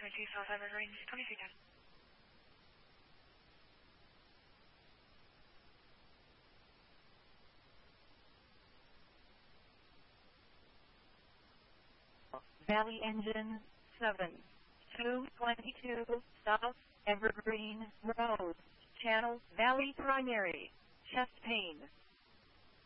622 South Evergreen, 2310. Valley Engine 7, 222 South Evergreen Road, Channel Valley Primary, chest pain.